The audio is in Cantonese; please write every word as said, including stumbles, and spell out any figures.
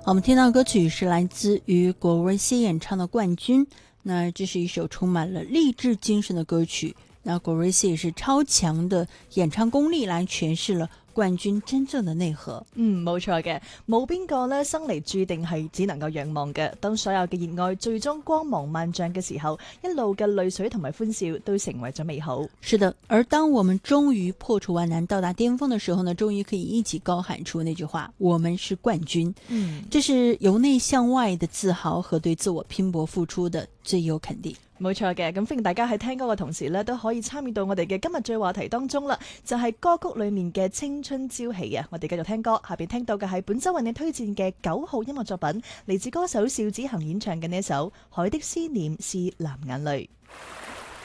我们听到歌曲是来自于果维西演唱的《冠军》，那这是一首充满了励志精神的歌曲。那果維西也是超強的演唱功力來詮釋了冠軍真正的內核。 嗯，冇錯嘅，冇邊個呢生嚟注定係只能夠仰望嘅。當所有嘅熱愛最終光芒萬丈嘅時候，一路嘅淚水同埋歡笑都成為咗美好。 是的，而當我們終於破除萬難到達巔峰的時候呢，終於可以一起高喊出那句話：我們是冠軍。 嗯， 這是由內向外的自豪和對自我拼搏付出的最有肯定。 冇錯嘅，咁歡迎大家喺聽歌嘅同時呢，都可以參與到我哋嘅今日最話題當中啦，就係歌曲裏面嘅青春朝氣啊！我哋繼續聽歌，下邊聽到嘅係本周為你推薦嘅九號音樂作品，嚟自歌手邵子恒演唱嘅呢一首《海的思念是藍眼淚》。